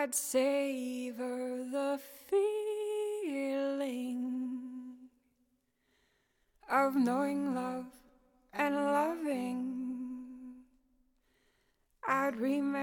I'd savor the feeling of knowing love and love